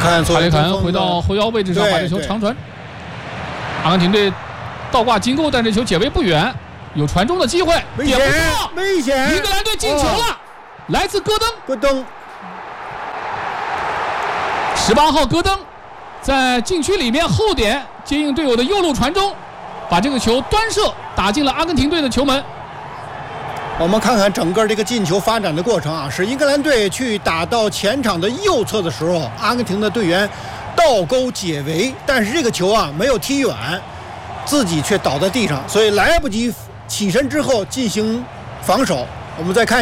看哈雷坎回到后腰位置上，把这球长传。阿根廷队倒挂金钩，但这球解围不远，有传中的机会， 点不错，危险！ 英格兰队进球了，来自戈登。18号戈登在禁区里面后点接应队友的右路传中，把这个球端射打进了阿根廷队的球门。 我们看看整个这个进球发展的过程啊，是英格兰队去打到前场的右侧的时候，阿根廷的队员倒钩解围，但是这个球啊没有踢远，自己却倒在地上，所以来不及起身之后进行防守。我们再看